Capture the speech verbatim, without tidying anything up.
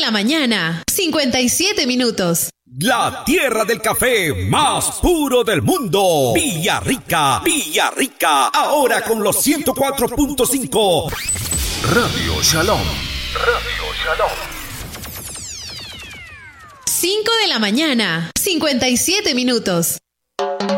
la mañana, cincuenta y siete minutos. La tierra del café más puro del mundo. Villarrica, Villarrica, ahora con los ciento cuatro punto cinco. Radio Shalom. Radio Shalom. cinco de la mañana, cincuenta y siete minutos.